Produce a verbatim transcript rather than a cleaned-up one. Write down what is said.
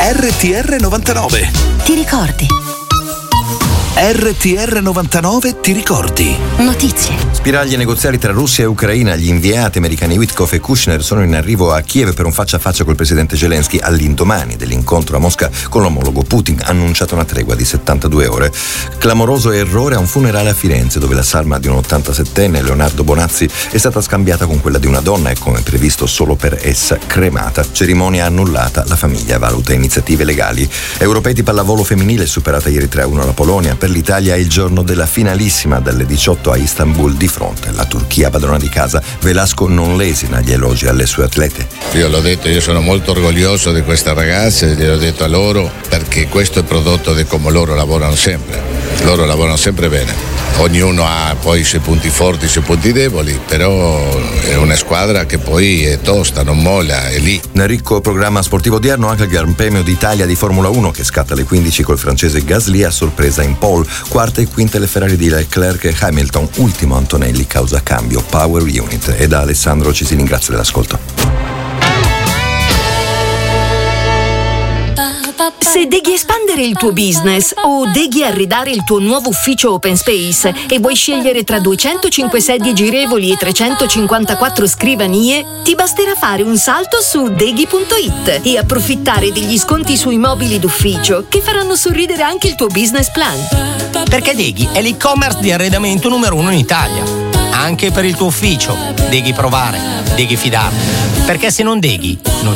R T R novantanove. Ti ricordi? R T R novantanove ti ricordi? Notizie. Spiragli negoziali tra Russia e Ucraina. Gli inviati americani Witkoff e Kushner sono in arrivo a Kiev per un faccia a faccia col presidente Zelensky all'indomani dell'incontro a Mosca con l'omologo Putin. Ha annunciato una tregua di settantadue ore. Clamoroso errore a un funerale a Firenze, dove la salma di un ottantasettenne, Leonardo Bonazzi, è stata scambiata con quella di una donna e, come previsto solo per essa, cremata. Cerimonia annullata. La famiglia valuta iniziative legali. Europei di pallavolo femminile, superata ieri tre a uno la Polonia. Per l'Italia è il giorno della finalissima dalle diciotto a Istanbul, di fronte alla Turchia padrona di casa. Velasco non lesina gli elogi alle sue atlete. Io l'ho detto, io sono molto orgoglioso di queste ragazze, gliel'ho detto a loro, perché questo è prodotto di come loro lavorano sempre. Loro lavorano sempre bene. Ognuno ha poi i suoi punti forti, i suoi punti deboli, però è una squadra che poi è tosta, non molla, è lì. Nel ricco programma sportivo odierno anche il Gran Premio d'Italia di Formula uno, che scatta alle quindici col francese Gasly a sorpresa in pole. Quarta e quinta le Ferrari di Leclerc e Hamilton. Ultimo Antonelli causa cambio Power Unit. E da Alessandro ci si ringrazia dell'ascolto. Se deghi espandere il tuo business o deghi arredare il tuo nuovo ufficio open space e vuoi scegliere tra duecentocinque sedie girevoli e trecentocinquantaquattro scrivanie, ti basterà fare un salto su deghi punto it e approfittare degli sconti sui mobili d'ufficio che faranno sorridere anche il tuo business plan. Perché Deghi è l'e-commerce di arredamento numero uno in Italia. Anche per il tuo ufficio. Deghi provare, Deghi fidarti. Perché se non Deghi, non